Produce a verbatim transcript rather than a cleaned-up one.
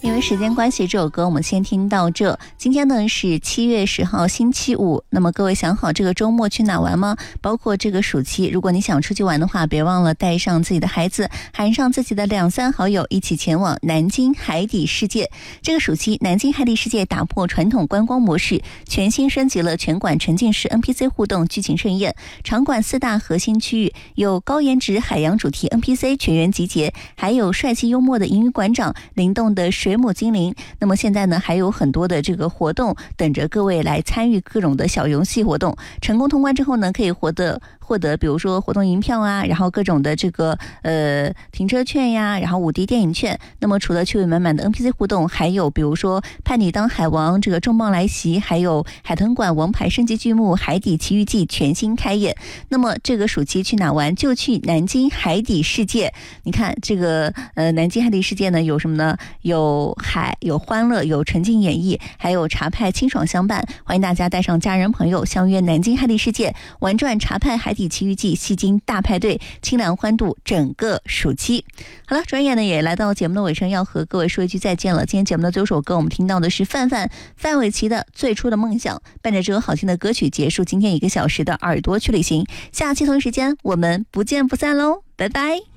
因为时间关系，这首歌我们先听到这。今天呢是七月十号星期五，那么各位想好这个周末去哪玩吗？包括这个暑期，如果你想出去玩的话，别忘了带上自己的孩子，喊上自己的两三好友，一起前往南京海底世界。这个暑期，南京海底世界打破传统观光模式，全新升级了全馆沉浸式 N P C 互动剧情盛宴。场馆四大核心区域有高颜值海洋主题 N P C 全员集结，还有帅气幽默的银鱼馆长、灵动的水母精灵。那么现在呢，还有很多的这个活动等着各位来参与，各种的小游戏活动。成功通关之后呢，可以获得获得比如说活动银票啊，然后各种的这个呃停车券呀，然后五 D 电影券。那么除了趣味满满的 N P C 互动，还有比如说盼你当海王这个重磅来袭，还有海豚馆王牌升级剧目海底奇遇记全新开演。那么这个暑期去哪玩？就去南京海底世界。你看这个呃南京海底世界呢有什么呢？有海，有欢乐，有沉浸演绎，还有茶派清爽相伴。欢迎大家带上家人朋友相约南京海底世界，玩转茶派海底奇遇记，戏精大派对，清凉欢度整个暑期。好了，转眼呢也来到节目的尾声，要和各位说一句再见了。今天节目的最后首歌我们听到的是范范范玮琪的《最初的梦想》，伴着这首好听的歌曲结束今天一个小时的耳朵去旅行。下期同一时间我们不见不散喽，拜拜。